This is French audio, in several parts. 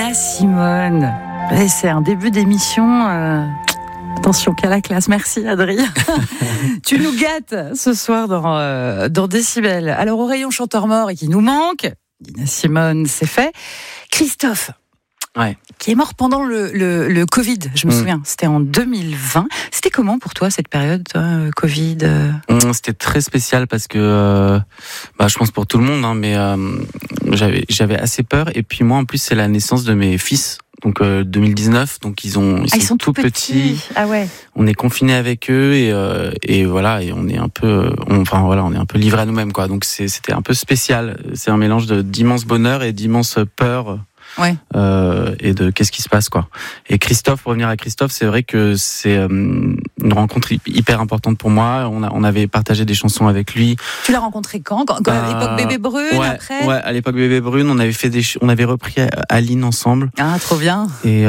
Nina Simone. Ouais, c'est un début d'émission. Attention, qu'à la classe. Merci, Adrien. Tu nous gâtes ce soir dans Décibel. Alors, au rayon chanteur mort et qui nous manque, Nina Simone, c'est fait. Christophe. Ouais. Qui est mort pendant le Covid, je me souviens. C'était en 2020. C'était comment pour toi cette période, toi, Covid C'était très spécial parce que, je pense pour tout le monde, hein, mais j'avais assez peur. Et puis moi, en plus, c'est la naissance de mes fils. Donc 2019, donc ils sont tout petits. Ah ouais. On est confinés avec eux et voilà, et on est un peu, on est un peu livrés à nous-mêmes, quoi. Donc c'était un peu spécial. C'est un mélange d'immense bonheur et d'immense peur. Ouais. Et de qu'est-ce qui se passe, quoi. Et Christophe, pour revenir à Christophe, c'est vrai que c'est une rencontre hyper importante pour moi. On avait partagé des chansons avec lui. Tu l'as rencontré quand à l'époque Bébé Brune, après? Ouais, à l'époque Bébé Brune, on avait repris Aline ensemble. Ah, trop bien.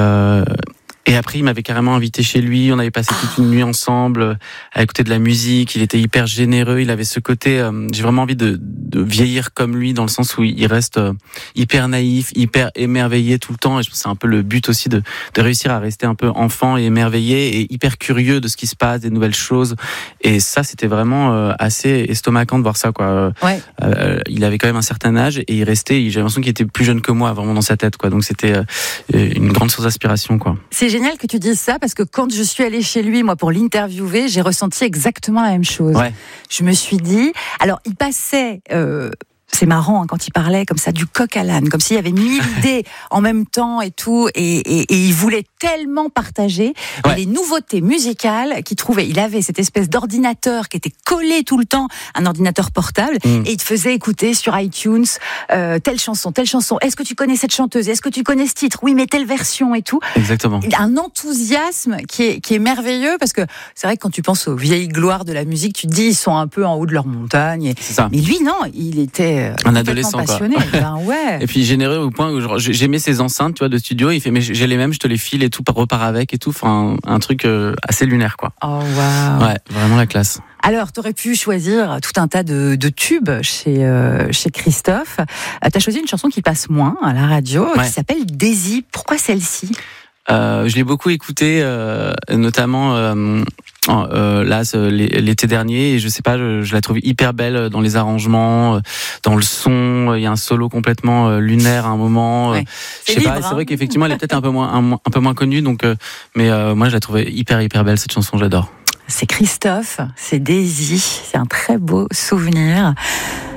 Et après, il m'avait carrément invité chez lui. On avait passé toute une nuit ensemble à écouter de la musique. Il était hyper généreux. Il avait ce côté. J'ai vraiment envie de vieillir comme lui, dans le sens où il reste hyper naïf, hyper émerveillé tout le temps. Et je pense que c'est un peu le but aussi de réussir à rester un peu enfant et émerveillé et hyper curieux de ce qui se passe, des nouvelles choses. Et ça, c'était vraiment assez estomacant de voir ça, quoi. Ouais. Il avait quand même un certain âge et il restait. J'ai l'impression qu'il était plus jeune que moi, vraiment dans sa tête, quoi. Donc c'était une grande source d'inspiration, quoi. C'est génial que tu dises ça parce que quand je suis allée chez lui, moi, pour l'interviewer, j'ai ressenti exactement la même chose. Ouais. Je me suis dit, alors il passait, c'est marrant, hein, quand il parlait comme ça du coq à l'âne, comme s'il y avait 1000 idées en même temps et tout, et il voulait tellement partager. Ouais. Et les nouveautés musicales qu'il trouvait, il avait cette espèce d'ordinateur qui était collé tout le temps, un ordinateur portable, et il te faisait écouter sur iTunes telle chanson. Est-ce que tu connais cette chanteuse? Est-ce que tu connais ce titre? Oui, mais telle version et tout. Exactement. Un enthousiasme qui est merveilleux, parce que c'est vrai que quand tu penses aux vieilles gloires de la musique, tu te dis ils sont un peu en haut de leur montagne. C'est ça. Mais lui, non, il était un adolescent, passionné. quoi. Ben ouais. Et puis généreux au point où j'aimais ses enceintes, tu vois, de studio. Il fait, mais j'ai les mêmes, je te les file et tout, repars avec et tout. Enfin, un truc assez lunaire, quoi. Oh waouh. Ouais, vraiment la classe. Alors, t'aurais pu choisir tout un tas de tubes chez Christophe. T'as choisi une chanson qui passe moins à la radio, qui s'appelle Daisy. Pourquoi celle-ci? Je l'ai beaucoup écoutée, notamment l'été dernier, et je sais pas, je la trouve hyper belle dans les arrangements, dans le son. Il y a un solo complètement lunaire à un moment. Ouais. Je sais pas, c'est vrai qu'effectivement elle est peut-être un peu moins connue, donc mais moi je la trouvais hyper belle, cette chanson, j'adore. C'est Christophe, c'est Daisy, c'est un très beau souvenir.